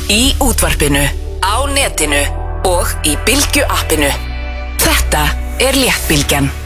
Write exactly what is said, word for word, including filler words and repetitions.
Í útvarpinu, á netinu og í Bylgju appinu. Þetta er Léttbylgjan.